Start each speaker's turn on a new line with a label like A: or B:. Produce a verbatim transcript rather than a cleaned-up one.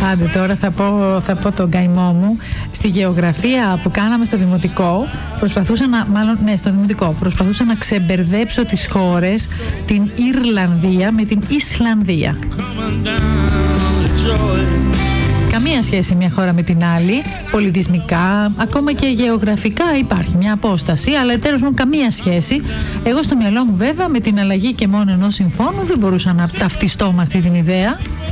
A: Άντε τώρα θα πω, θα πω τον καημό μου. Στη γεωγραφία που κάναμε στο δημοτικό, προσπαθούσα να, μάλλον, ναι, στο δημοτικό, προσπαθούσα να ξεμπερδέψω τις χώρες, την Ιρλανδία με την Ισλανδία. Καμία σχέση μια χώρα με την άλλη, πολιτισμικά, ακόμα και γεωγραφικά υπάρχει μια απόσταση, αλλά τέλος πάντων καμία σχέση. Εγώ στο μυαλό μου βέβαια με την αλλαγή και μόνο ενός συμφώνου δεν μπορούσα να ταυτιστώ με αυτή την ιδέα.